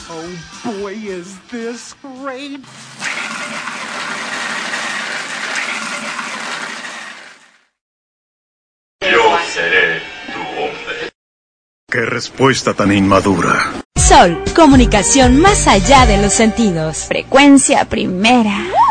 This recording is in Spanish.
Oh boy, is this great! Yo seré tu hombre. ¡Qué respuesta tan inmadura! Sol, comunicación más allá de los sentidos. Frecuencia primera.